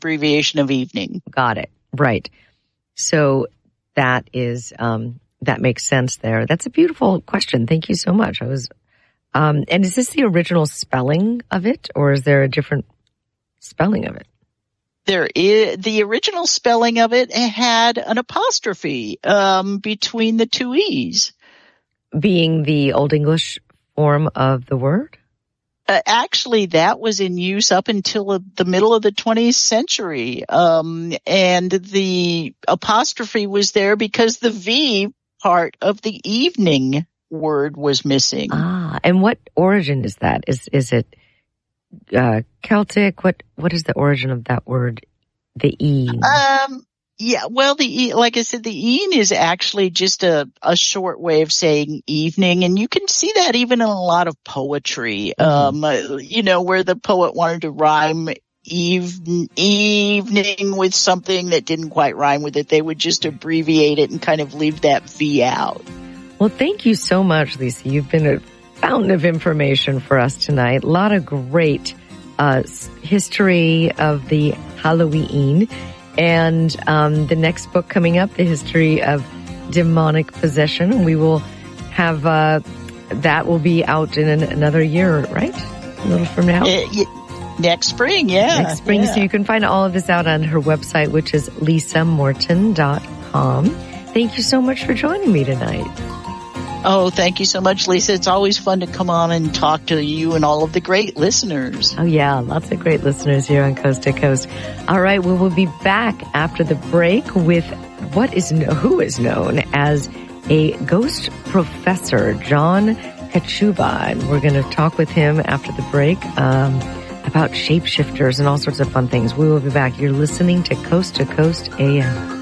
abbreviation of evening. Got it. Right. So that is, that makes sense there. That's a beautiful question. Thank you so much. And is this the original spelling of it, or is there a different spelling of it? There is the original spelling of it had an apostrophe between the two E's. Being the Old English form of the word? Actually, that was in use up until the middle of the 20th century. And the apostrophe was there because the V part of the evening word was missing. And what origin is that? Is it Celtic? What is the origin of that word? The E. Yeah, well, like I said, the een is actually just a short way of saying evening, and you can see that even in a lot of poetry. Where the poet wanted to rhyme evening with something that didn't quite rhyme with it, they would just abbreviate it and kind of leave that V out. Well, thank you so much, Lisa. You've been a fountain of information for us tonight. A lot of great history of the Halloween. And the next book coming up, The History of Demonic Possession. We will have that will be out in another year, right? A little from now? Next spring, yeah. Next spring. Yeah. So you can find all of this out on her website, which is lisamorton.com. Thank you so much for joining me tonight. Oh, thank you so much, Lisa. It's always fun to come on and talk to you and all of the great listeners. Oh, yeah. Lots of great listeners here on Coast to Coast. All right. We will be back after the break with who is known as a ghost professor, John Kachuba. And we're going to talk with him after the break about shapeshifters and all sorts of fun things. We will be back. You're listening to Coast AM.